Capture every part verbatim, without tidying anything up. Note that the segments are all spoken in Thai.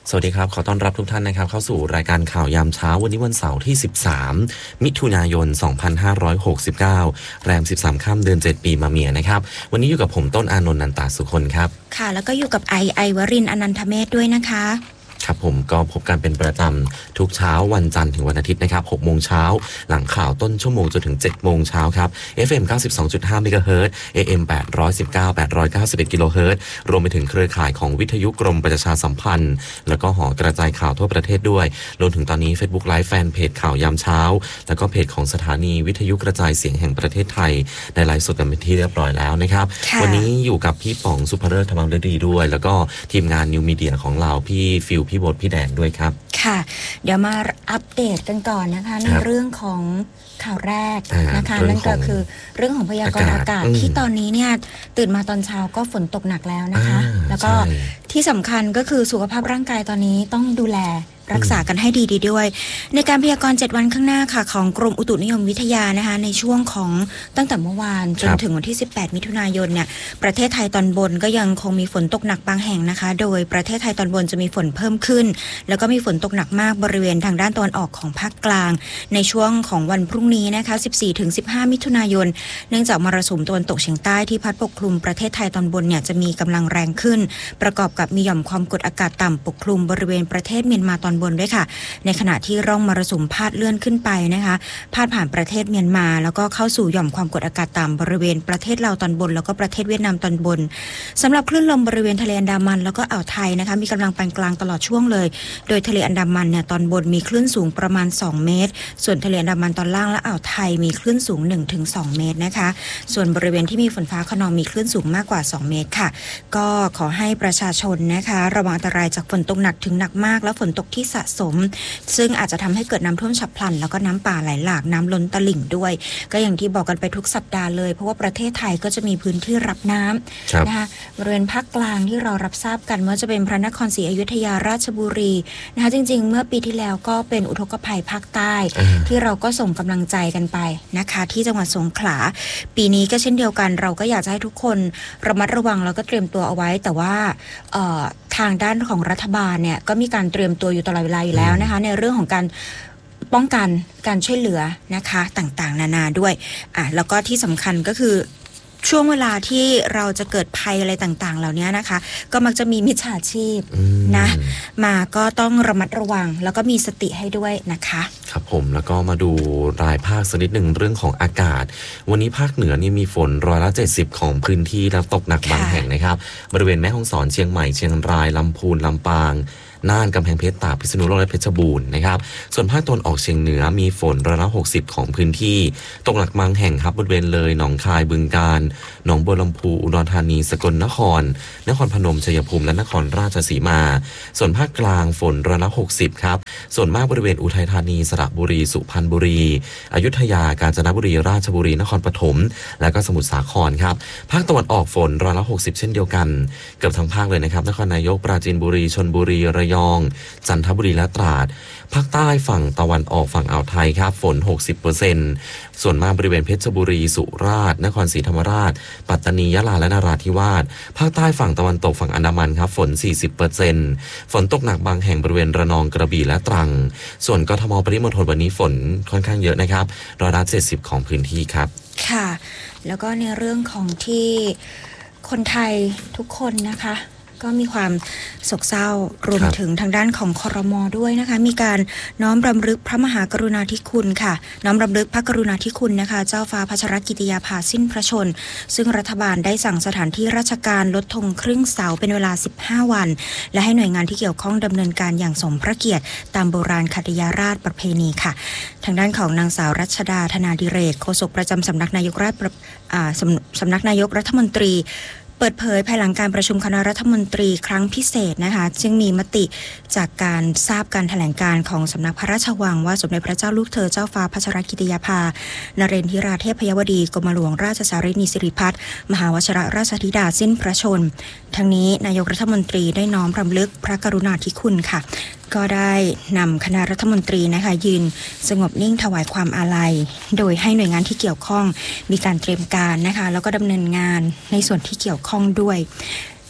สวัสดีครับขอต้อนรับทุกท่านนะครับเข้าสู่รายการข่าวยามเช้าวันนี้วันเสาร์ที่สิบสามมิถุนายนสองพันห้าร้อยหกสิบเก้าแรมสิบสามค่ำเดือนเจ็ดปีมะเมียนะครับวันนี้อยู่กับผมต้นอานนท์นันตาสุคนครับค่ะแล้วก็อยู่กับไอไอวรินทร์อนันทเมธด้วยนะคะครับผมก็พบกันเป็นประจำทุกเช้าวันจันทร์ถึงวันอาทิตย์นะครับหกโมงเช้าหลังข่าวต้นชั่วโมงจนถึงเจ็ดโมงเช้าครับ เอฟ เอ็ม เก้าสิบสองจุดห้า เมกะเฮิรตซ์ เอ เอ็ม แปดร้อยสิบเก้า แปดร้อยเก้าสิบเอ็ด กิโลเฮิรตซ์รวมไปถึงเครือข่ายของวิทยุกรมประชาสัมพันธ์แล้วก็หอกระจายข่าวทั่วประเทศด้วยรวมถึงตอนนี้ Facebook Live แฟนเพจข่าวยามเช้าแล้วก็เพจของสถานีวิทยุกระจายเสียงแห่งประเทศไทยได้ไลฟ์สดกันเป็นที่เรียบร้อยแล้วนะครับวันนี้อยู่กับพี่ป๋องสุภเริศธรรมฤดีด้วยแล้วก็ทีมงานนิวมีเดียของเราพี่ฟิลพี่บดพี่แดงด้วยครับค่ะเดี๋ยวมาอัปเดตกันก่อนนะคะในเรื่องของข่าวแรกนะคะนั่นก็คือเรื่องของพยากรณ์อากาศที่ตอนนี้เนี่ยตื่นมาตอนเช้าก็ฝนตกหนักแล้วนะคะแล้วก็ที่สำคัญก็คือสุขภาพร่างกายตอนนี้ต้องดูแลรักษากันให้ดีๆด้วยในการพยากรณ์เจ็ดวันข้างหน้าค่ะของกรมอุตุนิยมวิทยานะคะในช่วงของตั้งแต่เมื่อวานจนถึงวันที่สิบแปดมิถุนายนเนี่ยประเทศไทยตอนบนก็ยังคงมีฝนตกหนักบางแห่งนะคะโดยประเทศไทยตอนบนจะมีฝนเพิ่มขึ้นแล้วก็มีฝนตกหนักมากบริเวณทางด้านตะวันออกของภาคกลางในช่วงของวันพรุ่งนี้นะคะ สิบสี่ถึงสิบห้า มิถุนายนเนื่องจากมรสุมตะวันตกเฉียงใต้ที่พัดปกคลุมประเทศไทยตอนบนเนี่ยจะมีกำลังแรงขึ้นประกอบกับมีหย่อมความกดอากาศต่ำปกคลุมบริเวณประเทศเมียนมาตอนบนด้วยค่ะในขณะที่ร่องมรสุมพาดเลื่อนขึ้นไปนะคะพาดผ่านประเทศเมียนมาแล้วก็เข้าสู่หย่อมความกดอากาศต่ำบริเวณประเทศลาวตอนบนแล้วก็ประเทศเวียดนามตอนบนสำหรับคลื่นลมบริเวณทะเลอันดามันแล้วก็อ่าวไทยนะคะมีกำลังปานกลางตลอดช่วงเลยโดยทะเลอันดามันเนี่ยตอนบนมีคลื่นสูงประมาณสองเมตรส่วนทะเลอันดามันตอนล่างและอ่าวไทยมีคลื่นสูง หนึ่งถึงสอง เมตรนะคะส่วนบริเวณที่มีฝนฟ้าคะนองมีคลื่นสูงมากกว่าสองเมตรค่ะก็ขอให้ประชาชนนะคะระวังอันตรายจากฝนตกหนักถึงหนักมากและฝนตกที่สะสมซึ่งอาจจะทำให้เกิดน้ำท่วมฉับพลันแล้วก็น้ำป่าไหลหลากน้ำล้นตลิ่งด้วยก็อย่างที่บอกกันไปทุกสัปดาห์เลยเพราะว่าประเทศไทยก็จะมีพื้นที่รับน้ำนะคะบริเวณภาคกลางที่เรารับทราบกันว่าจะเป็นพระนครศรีอยุธยาราชบุรีนะคะจริงๆเมื่อปีที่แล้วก็เป็นอุทกภัยภาคใต้ที่เราก็ส่งกำลังใจกันไปนะคะที่จังหวัดสงขลาปีนี้ก็เช่นเดียวกันเราก็อยากจะให้ทุกคนระมัดระวังแล้วก็เตรียมตัวเอาไว้แต่ว่าทางด้านของรัฐบาลเนี่ยก็มีการเตรียมตัวอยู่ตลอดเวลาอยู่แล้วนะคะในเรื่องของการป้องกันการช่วยเหลือนะคะต่างๆนานาด้วยอ่ะแล้วก็ที่สำคัญก็คือช่วงเวลาที่เราจะเกิดภัยอะไรต่างๆเหล่านี้นะคะก็มักจะมีมิจฉาชีพนะมาก็ต้องระมัดระวังแล้วก็มีสติให้ด้วยนะคะครับผมแล้วก็มาดูรายภาคสักนิดหนึ่งเรื่องของอากาศวันนี้ภาคเหนือนี่มีฝนร้อยละเจ็ดสิบของพื้นที่แล้วตกหนักบางแห่งนะครับบริเวณแม่ฮ่องสอนเชียงใหม่เชียงรายลำพูนลำปางน่านกำแพงเพชรตากพิษณุโลกและเพชรบูรณ์นะครับส่วนภาคตะวันออกเฉียงเหนือมีฝนร้อยละหกสิบของพื้นที่ตกหนักบางแห่งครับบริเวณเลยหนองคายบึงกาฬหนองบัวลำพูอุดรธานีสกลนครนครพนมชัยภูมิและนครราชสีมาส่วนภาคกลางฝนร้อยละหกสิบครับส่วนมากบริเวณอุทัยธานีสระบุรีสุพรรณบุรีอยุธยากาญจนบุรีราชบุรีนครปฐมและก็สมุทรสาครครับภาคตะวันออกฝนร้อยละหกสิบเช่นเดียวกันเกือบทั้งภาคเลยนะครับนครนายกปราจีนบุรีชลบุรีระยองจันทบุรีและตราดภาคใต้ฝั่งตะวันออกฝั่งอ่าวไทยครับฝน หกสิบเปอร์เซ็นต์ ส่วนมากบริเวณเพชรบุรีสุราษฎร์นครศรีธรรมราชปัตตานียะลาและนราธิวาสภาคใต้ฝั่งตะวันตกฝั่งอันดามันครับฝน สี่สิบเปอร์เซ็นต์ ฝนตกหนักบางแห่งบริเวณระนองกระบี่และตรังส่วนกทมปริมณฑลวันนี้ฝนค่อนข้างเยอะนะครับร้อยละเจ็ดสิบของพื้นที่ครับค่ะแล้วก็ในเรื่องของที่คนไทยทุกคนนะคะก็มีความโศกเศร้ารวมถึงทางด้านของครม.ด้วยนะคะมีการน้อมรำลึกพระมหากรุณาธิคุณค่ะน้อมรำลึกพระกรุณาธิคุณนะคะเจ้าฟ้าพัชรกิติยาภาสิ้นพระชนซึ่งรัฐบาลได้สั่งสถานที่ราชการลดธงครึ่งเสาเป็นเวลาสิบห้าวันและให้หน่วยงานที่เกี่ยวข้องดำเนินการอย่างสมพระเกียรติตามโบราณคติยาราชประเพณีค่ะทางด้านของนางสาวรัชดาธนาดิเรกโฆษกประจำสำนักนายกรัฐสำนักนายกรัฐมนตรีเปิดเผยภายหลังการประชุมคณะรัฐมนตรีครั้งพิเศษนะคะจึงมีมติจากการทราบการแถลงการของสำนักพระราชวังว่าสมเด็จพระเจ้าลูกเธอเจ้าฟ้าพัชรกิติยาภานเรนทิราเทพยวดีกรมหลวงราชสารินีสิริพัฒน์มหาวชิรราชธิดาสิ้นพระชนม์ทั้งนี้นายกรัฐมนตรีได้น้อมรำลึกพระกรุณาธิคุณค่ะก็ได้นำคณะรัฐมนตรีนะคะยืนสงบนิ่งถวายความอาลัยโดยให้หน่วยงานที่เกี่ยวข้องมีการเตรียมการนะคะแล้วก็ดำเนินงานในส่วนที่เกี่ยวข้องด้วย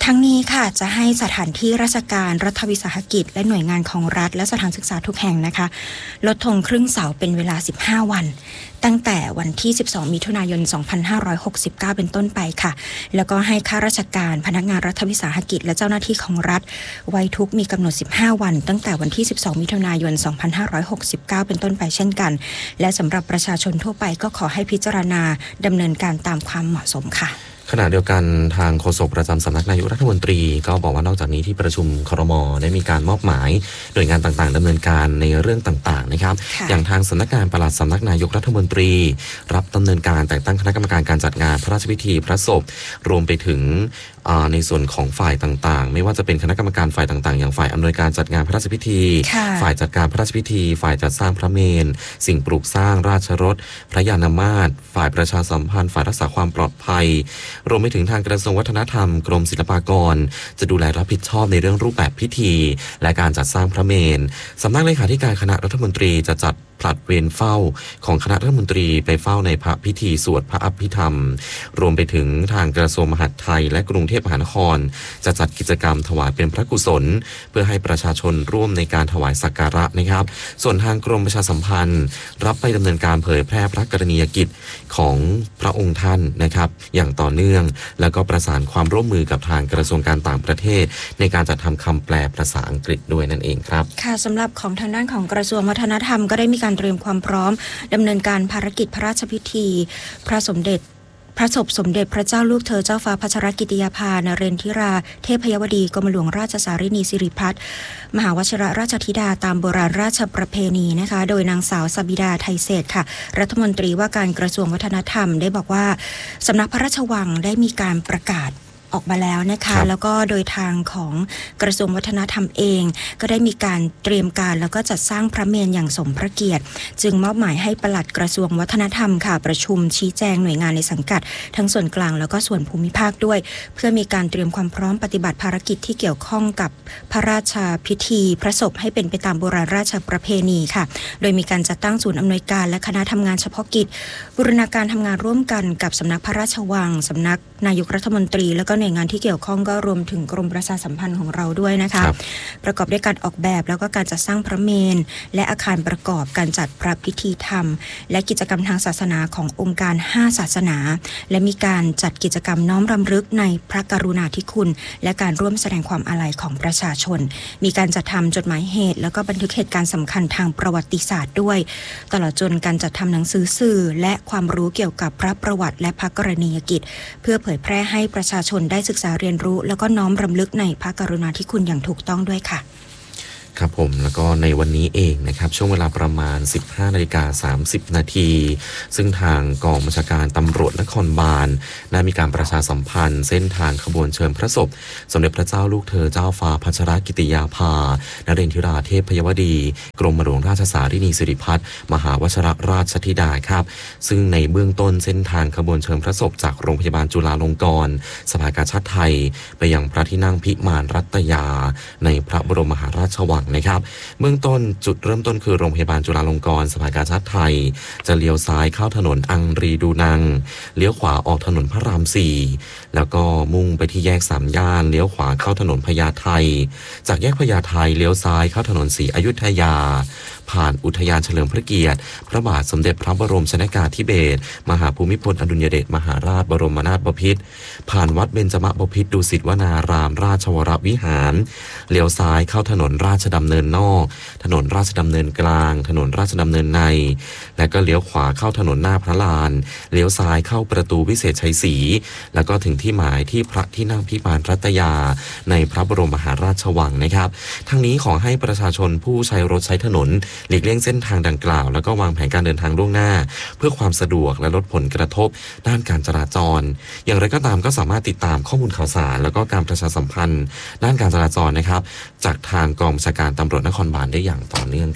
ทั้งนี้ค่ะจะให้สถานที่ราชการรัฐวิสาหกิจและหน่วยงานของรัฐและสถานศึกษาทุกแห่งนะคะลดธงครึ่งเสาเป็นเวลาสิบห้าวันตั้งแต่วันที่สิบสองมิถุนายนสองพันห้าร้อยหกสิบเก้าเป็นต้นไปค่ะแล้วก็ให้ข้าราชการพนักงานรัฐวิสาหกิจและเจ้าหน้าที่ของรัฐไว้ทุกข์มีกำหนดสิบห้าวันตั้งแต่วันที่สิบสองมิถุนายนสองพันห้าร้อยหกสิบเก้าเป็นต้นไปเช่นกันและสำหรับประชาชนทั่วไปก็ขอให้พิจารณาดำเนินการตามความเหมาะสมค่ะขณะเดียวกันทางโฆษกประจำสำนักนายกรัฐมนตรีก็บอกว่านอกจากนี้ที่ประชุมครม.ได้มีการมอบหมายหน่วยงานต่างๆดำเนินการในเรื่องต่างๆนะครับอย่างทางสำนักงานปลัดสำนักนายกรัฐมนตรีรับดำเนินการแต่งตั้งคณะกรรมการการจัดงานพระราชพิธีพระศพรวมไปถึงในส่วนของฝ่ายต่างๆไม่ว่าจะเป็นคณะกรรมการฝ่ายต่างๆอย่างฝ่ายอำนวยการจัดงานพระราชพิธีฝ่ายจัดการพระราชพิธีฝ่ายจัดสร้างพระเมรุสิ่งปลูกสร้างราชรถพระยานมาตรฝ่ายประชาสัมพันธ์ฝ่ายรักษาความปลอดภัยรวมไปถึงทางกระทรวงวัฒนธรรมกรมศิลปากรจะดูแลรับผิดชอบในเรื่องรูปแบบพิธีและการจัดสร้างพระเมรุสำนักเลขาธิการคณะรัฐมนตรีจะจัดผลัดเวรเฝ้าของคณะรัฐมนตรีไปเฝ้าในพระพิธีสวดพระอภิธรรมรวมไปถึงทางกระทรวงมหาดไทยและกรุงเทพมหานครจะจัดกิจกรรมถวายเป็นพระกุศลเพื่อให้ประชาชนร่วมในการถวายสักการะนะครับส่วนทางกรมประชาสัมพันธ์รับไปดำเนินการเผยแพร่พระกรณียกิจของพระองค์ท่านนะครับอย่างต่อเนื่องแล้วก็ประสานความร่วมมือกับทางกระทรวงการต่างประเทศในการจัดทำคำแปลภาษาอังกฤษด้วยนั่นเองครับค่ะสำหรับของทางด้านของกระทรวงวัฒนธรรมก็ได้มีการเตรียมความพร้อมดำเนินการภารกิจพระราชพิธีพระสมเด็จพระศพสมเด็จพระเจ้าลูกเธอเจ้าฟ้าพัชรกิติยาภานเรนทิราเทพยวดีกรมหลวงราชสารินีสิริพัฒน์มหาวชิรราชธิดาตามโบราณราชประเพณีนะคะโดยนางสาวสบิดาไทยเศรษฐ์ค่ะรัฐมนตรีว่าการกระทรวงวัฒนธรรมได้บอกว่าสำนักพระราชวังได้มีการประกาศออกมาแล้วนะคะแล้วก็โดยทางของกระทรวงวัฒนธรรมเองก็ได้มีการเตรียมการแล้วก็จัดสร้างพระเมรุอย่างสมพระเกียรติจึงมอบหมายให้ปลัดกระทรวงวัฒนธรรมค่ะประชุมชี้แจงหน่วยงานในสังกัดทั้งส่วนกลางแล้วก็ส่วนภูมิภาคด้วยเพื่อมีการเตรียมความพร้อมปฏิบัติภารกิจที่เกี่ยวข้องกับพระราชพิธีพระศพให้เป็นไปตามโบราณราชประเพณีค่ะโดยมีการจัดตั้งศูนย์อำนวยการและคณะทำงานเฉพาะกิจบูรณาการทำงานร่วมกันกับสำนักพระราชวังสำนักนายกรัฐมนตรีแล้วก็หน่วยงานที่เกี่ยวข้องก็รวมถึงกรมประชาสัมพันธ์ของเราด้วยนะคะประกอบด้วยการออกแบบแล้วก็การจัดสร้างพระเมรุและอาคารประกอบการจัดพระพิธีธรรมและกิจกรรมทางศาสนาขององค์การห้าศาสนาและมีการจัดกิจกรรมน้อมรำลึกในพระกรุณาธิคุณและการร่วมแสดงความอาลัยของประชาชนมีการจัดทำจดหมายเหตุแล้วก็บันทึกเหตุการณ์สำคัญทางประวัติศาสตร์ด้วยตลอดจนการจัดทำหนังสือสื่อและความรู้เกี่ยวกับพระประวัติและพระกรณียกิจเพื่อเผยแพร่ให้ประชาชนได้ศึกษาเรียนรู้แล้วก็น้อมรำลึกในพระกรุณาธิคุณอย่างถูกต้องด้วยค่ะครับผมแล้วก็ในวันนี้เองนะครับช่วงเวลาประมาณ สิบห้านาฬิกาสามสิบนาทีซึ่งทางกองบัญชาการตำรวจนครบาลได้มีการประชาสัมพันธ์เส้นทางขบวนเชิญพระศพสมเด็จพระเจ้าลูกเธอเจ้าฟ้าพัชรกิติยาภานเรนทิราเทพยวดีกรมหลวงราชสารินีสิริพัฒน์มหาวชิรราชธิดาครับซึ่งในเบื้องต้นเส้นทางขบวนเชิญพระศพจากโรงพยาบาลจุฬาลงกรณ์สภากาชาดไทยไปยังพระที่นั่งพิมานรัตยาในพระบรมมหาราชวังนะครับเบื้องต้นจุดเริ่มต้นคือโรงพยาบาลจุฬาลงกรณ์สภากาชาดไทยจะเลี้ยวซ้ายเข้าถนนอังรีดูนังเลี้ยวขวาออกถนนพระรามสี่แล้วก็มุ่งไปที่แยกสามย่านเลี้ยวขวาเข้าถนนพญาไทจากแยกพญาไทเลี้ยวซ้ายเข้าถนนศรีอยุธยาผ่านอุทยานเฉลิมพระเกียรติพระบาทสมเด็จพระบรมชนกาธิเบศรมหาภูมิพลอดุลยเดชมหาราชบรมนาถบพิตรผ่านวัดเบญจมบพิตรดุสิตวนารามราชวรวิหารเลี้ยวซ้ายเข้าถนนราชดำเนินนอกถนนราชดำเนินกลางถนนราชดำเนินในและก็เลี้ยวขวาเข้าถนนหน้าพระลานเลี้ยวซ้ายเข้าประตูวิเศษชัยศรีแล้วก็ถึงที่หมายที่พระที่นั่งพิมานรัตยาในพระบรมมหาราชวังนะครับทั้งนี้ขอให้ประชาชนผู้ใช้รถใช้ถนนหลีกเลี่ยงเส้นทางดังกล่าวแล้วก็วางแผนการเดินทางล่วงหน้าเพื่อความสะดวกและลดผลกระทบด้านการจราจรอย่างไรก็ตามก็สามารถติดตามข้อมูลข่าวสารแล้วก็การประชาสัมพันธ์ด้านการจราจรนะครับจากทางกองบัญชาการตำรวจนครบาลได้อย่างต่อเนื่องครับ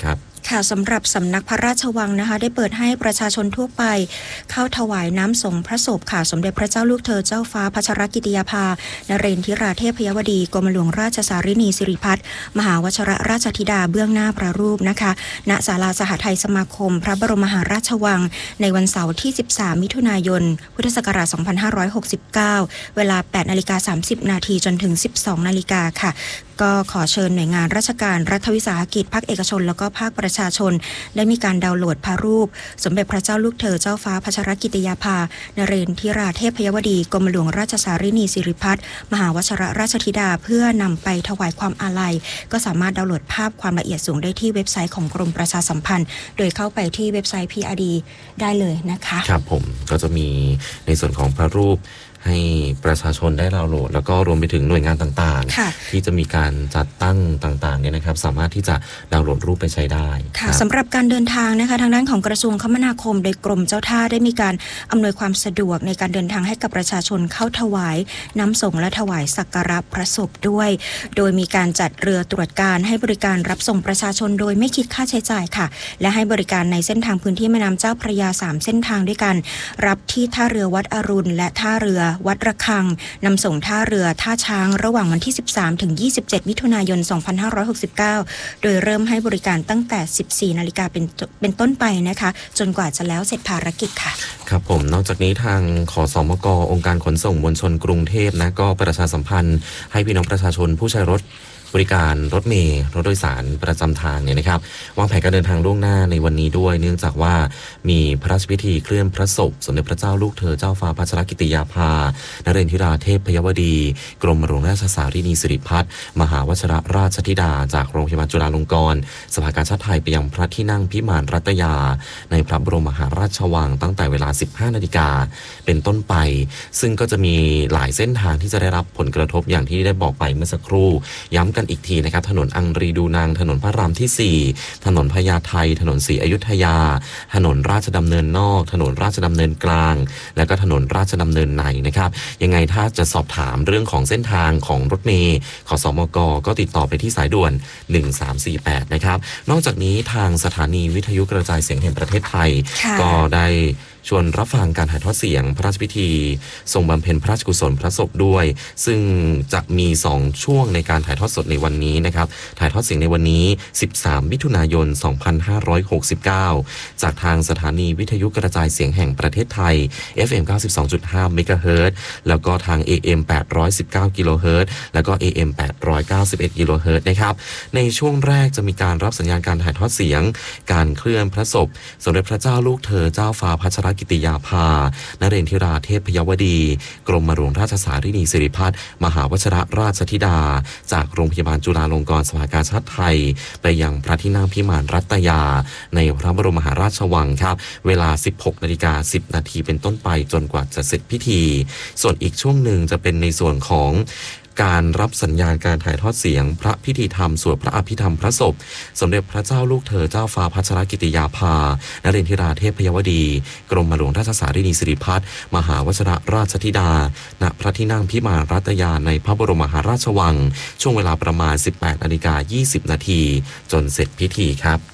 ค่ะสำหรับสำนักพระราชวังนะคะได้เปิดให้ประชาชนทั่วไปเข้าถวายน้ำสงพระศพค่ะสมเด็จพระเจ้าลูกเธอเจ้าฟ้าพัชรกิติยาภานเรนทิราเทพยวดีกรมหลวงราชสารินีสิริพัฒน์มหาวชรราชธิดาเบื้องหน้าพระรูปนะคะณศาลาสหทัยสมาคมพระบรมมหาราชวังในวันเสาร์ที่สิบสามมิถุนายนพุทธศักราชสองพันห้าร้อยหกสิบเก้าเวลา แปดนาฬิกาสามสิบนาทีจนถึง สิบสองนาฬิกาค่ะก็ขอเชิญหน่วยงานราชการรัฐวิสาหกิจภาคเอกชนแล้วก็ภาคประชาชนได้มีการดาวน์โหลดพระรูปสมเด็จพระเจ้าลูกเธอเจ้าฟ้าพัชรกิติยาภานเรนทิราเทพยวดีกรมหลวงราชสารินีสิริพัฒน์มหาวชรราชธิดาเพื่อนำไปถวายความอาลัยก็สามารถดาวน์โหลดภาพความละเอียดสูงได้ที่เว็บไซต์ของกรมประชาสัมพันธ์โดยเข้าไปที่เว็บไซต์ พี อาร์ ดี ได้เลยนะคะครับผมก็จะมีในส่วนของพระรูปให้ประชาชนได้ดาวน์โหลดแล้วก็รวมไปถึงหน่วยงานต่างๆที่จะมีการจัดตั้งต่างๆเนี่ยนะครับสามารถที่จะดาวน์โหลดรูปไปใช้ได้ค่ะสำหรับการเดินทางนะคะทางด้านของกระทรวงคมนาคมโดยกรมเจ้าท่าได้มีการอำนวยความสะดวกในการเดินทางให้กับประชาชนเข้าถวายน้ำสงและถวายสักการะพระศพด้วยโดยมีการจัดเรือตรวจการให้บริการรับส่งประชาชนโดยไม่คิดค่าใช้จ่ายค่ะและให้บริการในเส้นทางพื้นที่แม่น้ำเจ้าพระยาสามเส้นทางด้วยกันรับที่ท่าเรือวัดอรุณและท่าเรือวัดระฆังนำส่งท่าเรือท่าช้างระหว่างวันที่สิบสามถึงยี่สิบเจ็ดมิถุนายนสองพันห้าร้อยหกสิบเก้าโดยเริ่มให้บริการตั้งแต่สิบสี่นาฬิกาเป็นเป็นต้นไปนะคะจนกว่าจะแล้วเสร็จภารกิจค่ะครับผมนอกจากนี้ทางขสมกองค์การขนส่งมวลชนกรุงเทพนะก็ประชาสัมพันธ์ให้พี่น้องประชาชนผู้ใช้รถบริการรถเมล์รถโดยสารประจำทางเนี่ยนะครับวางแผนการเดินทางล่วงหน้าในวันนี้ด้วยเนื่องจากว่ามีพระราชพิธีเคลื่อนพระศพสมเด็จพระเจ้าลูกเธอเจ้าฟ้าพัชรกิติยาภานเรนทิราเทพยวดีกรมหลวงราชสารินีสิริพัฒน์มหาวชรราชธิดาจากโรงพยาบาลจุฬาลงกรณ์สภากาชาดไทยไปยังพระที่นั่งพิมานรัตยาในพระบรมมหาราชวังตั้งแต่เวลา สิบห้านาฬิกาเป็นต้นไปซึ่งก็จะมีหลายเส้นทางที่จะได้รับผลกระทบอย่างที่ได้บอกไปเมื่อสักครู่ย้ำกันอีกทีนะครับถนนอังรีดูนางถนนพระรามที่สี่ถนนพญาไทถนนศรีอยุธยาถนนราชดำเนินนอกถนนราชดำเนินกลางและก็ถนนราชดำเนินในนะครับยังไงถ้าจะสอบถามเรื่องของเส้นทางของรถเมล์ขสมกก็ติดต่อไปที่สายด่วนหนึ่งสามสี่แปดนะครับนอกจากนี้ทางสถานีวิทยุกระจายเสียงแห่งประเทศไทยก็ได้ชวนรับฟังการถ่ายทอดเสียงพระราชพิธีทรงบำเพ็ญพระราชกุศลพระศพด้วยซึ่งจะมีสองช่วงในการถ่ายทอดสดในวันนี้นะครับถ่ายทอดเสียงในวันนี้สิบสามมิถุนายนสองพันห้าร้อยหกสิบเก้าจากทางสถานีวิทยุกระจายเสียงแห่งประเทศไทย เอฟ เอ็ม เก้าสิบสองจุดห้า เมกะเฮิรตซ์แล้วก็ทาง เอ เอ็ม แปดร้อยสิบเก้า กิโลเฮิรตซ์แล้วก็ เอ เอ็ม แปดร้อยเก้าสิบเอ็ด กิโลเฮิรตซ์นะครับในช่วงแรกจะมีการรับสัญญาณการถ่ายทอดเสียงการเคลื่อนพระศพสมเด็จพระเจ้าลูกเธอเจ้าฟ้าพัชรกิติยาภานเรนทิราเทพยวดีกรมหลวงราชสารินีสิริพัฒน์มหาวชรราชธิดาจากโรงพยาบาลจุฬาลงกรณ์สภากาชาดไทยไปยังพระที่นั่งพิมานรัตยาในพระบรมมหาราชวังครับเวลา สิบหกนาฬิกาสิบนาทีเป็นต้นไปจนกว่าจะเสร็จพิธีส่วนอีกช่วงหนึ่งจะเป็นในส่วนของการรับสัญญาณการถ่ายทอดเสียงพระพิธีธรรมสวดพระอภิธรรมพระศพสมเด็จพระเจ้าลูกเธอเจ้าฟ้าพัชรกิติยาภานเรนทิราเทพยวดีกรมหลวงราชสารินีสิริพัฒน์มหาวชรราชธิดาณพระที่นั่งพิมานรัตยาในพระบรมมหาราชวังช่วงเวลาประมาณ สิบแปดนาฬิกายี่สิบนาทีจนเสร็จพิธีครับ